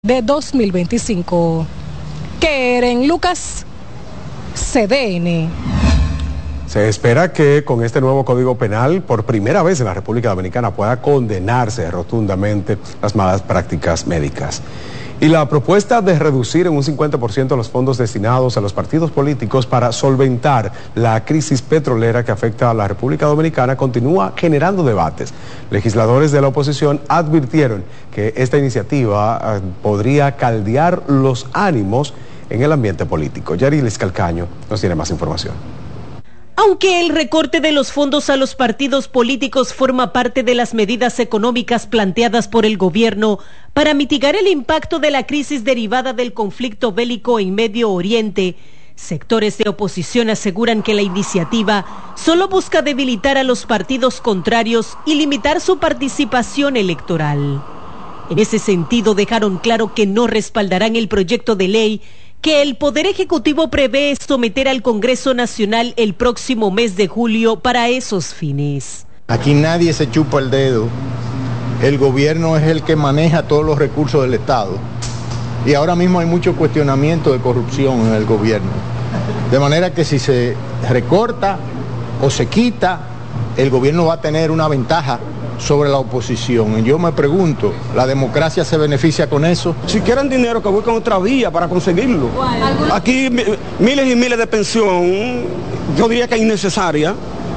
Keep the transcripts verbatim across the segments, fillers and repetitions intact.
de dos mil veinticinco. Keren Lucas, C D N. Se espera que con este nuevo Código Penal, por primera vez en la República Dominicana, pueda condenarse rotundamente las malas prácticas médicas. Y la propuesta de reducir en un cincuenta por ciento los fondos destinados a los partidos políticos para solventar la crisis petrolera que afecta a la República Dominicana continúa generando debates. Legisladores de la oposición advirtieron que esta iniciativa eh, podría caldear los ánimos en el ambiente político. Yarilis Calcaño nos tiene más información. Aunque el recorte de los fondos a los partidos políticos forma parte de las medidas económicas planteadas por el gobierno para mitigar el impacto de la crisis derivada del conflicto bélico en Medio Oriente, sectores de oposición aseguran que la iniciativa solo busca debilitar a los partidos contrarios y limitar su participación electoral. En ese sentido, dejaron claro que no respaldarán el proyecto de ley que el Poder Ejecutivo prevé someter al Congreso Nacional el próximo mes de julio para esos fines. Aquí nadie se chupa el dedo, el gobierno es el que maneja todos los recursos del Estado y ahora mismo hay mucho cuestionamiento de corrupción en el gobierno, de manera que si se recorta o se quita, el gobierno va a tener una ventaja sobre la oposición. Y yo me pregunto, ¿la democracia se beneficia con eso? Si quieren dinero, que busquen otra vía para conseguirlo. Aquí miles y miles de pensión, yo diría que es innecesaria.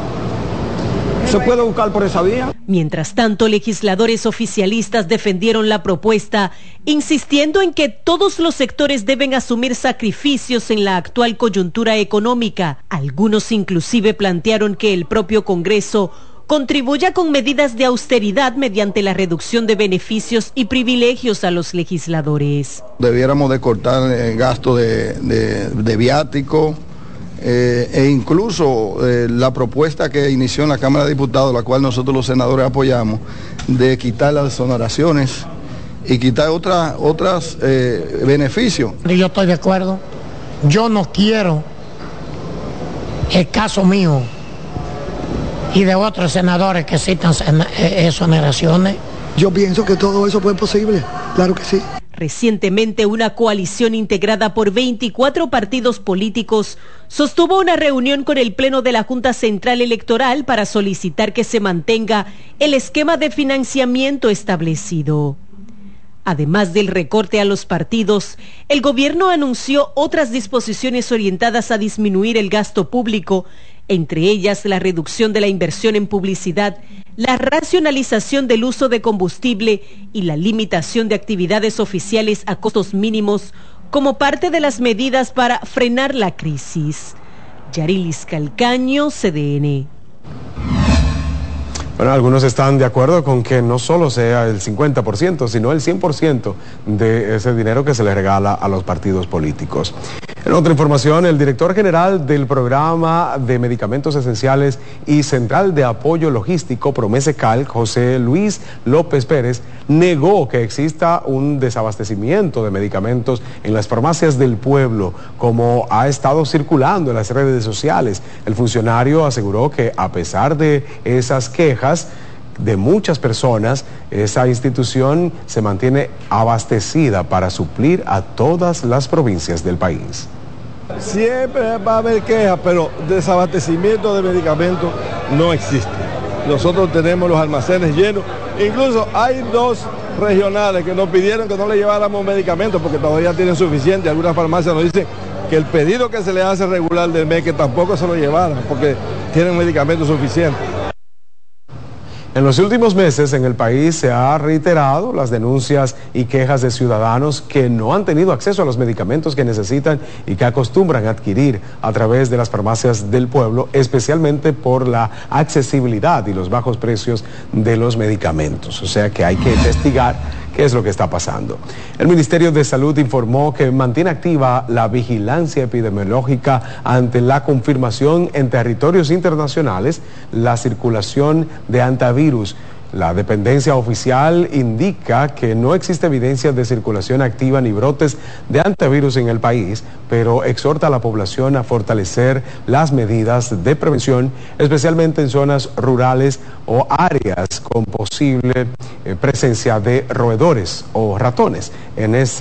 ¿Se puede buscar por esa vía? Mientras tanto, legisladores oficialistas defendieron la propuesta, insistiendo en que todos los sectores deben asumir sacrificios en la actual coyuntura económica. Algunos inclusive plantearon que el propio Congreso contribuya con medidas de austeridad mediante la reducción de beneficios y privilegios a los legisladores. Debiéramos de cortar el gasto de, de, de viático eh, e incluso eh, la propuesta que inició en la Cámara de Diputados, la cual nosotros los senadores apoyamos, de quitar las exoneraciones y quitar otras otras eh, beneficios. Yo estoy de acuerdo. Yo no quiero el caso mío y de otros senadores que citan exoneraciones. Yo pienso que todo eso fue posible, claro que sí. Recientemente, una coalición integrada por veinticuatro partidos políticos sostuvo una reunión con el Pleno de la Junta Central Electoral para solicitar que se mantenga el esquema de financiamiento establecido. Además del recorte a los partidos, el gobierno anunció otras disposiciones orientadas a disminuir el gasto público, entre ellas la reducción de la inversión en publicidad, la racionalización del uso de combustible y la limitación de actividades oficiales a costos mínimos como parte de las medidas para frenar la crisis. Yarilis Calcaño, C D N. Bueno, algunos están de acuerdo con que no solo sea el cincuenta por ciento, sino el cien por ciento de ese dinero que se le regala a los partidos políticos. En otra información, el director general del Programa de Medicamentos Esenciales y Central de Apoyo Logístico, Promesecal, José Luis López Pérez, negó que exista un desabastecimiento de medicamentos en las farmacias del pueblo, como ha estado circulando en las redes sociales. El funcionario aseguró que a pesar de esas quejas de muchas personas, esa institución se mantiene abastecida para suplir a todas las provincias del país. Siempre va a haber quejas, pero desabastecimiento de medicamentos no existe. Nosotros tenemos los almacenes llenos, incluso hay dos regionales que nos pidieron que no le lleváramos medicamentos porque todavía tienen suficiente. Algunas farmacias nos dicen que el pedido que se le hace regular del mes que tampoco se lo llevaran porque tienen medicamentos suficientes. En los últimos meses en el país se ha reiterado las denuncias y quejas de ciudadanos que no han tenido acceso a los medicamentos que necesitan y que acostumbran a adquirir a través de las farmacias del pueblo, especialmente por la accesibilidad y los bajos precios de los medicamentos. O sea que hay que investigar qué es lo que está pasando. El Ministerio de Salud informó que mantiene activa la vigilancia epidemiológica ante la confirmación en territorios internacionales la circulación de antivirus. La dependencia oficial indica que no existe evidencia de circulación activa ni brotes de antivirus en el país, pero exhorta a la población a fortalecer las medidas de prevención, especialmente en zonas rurales o áreas con posible eh, presencia de roedores o ratones. En este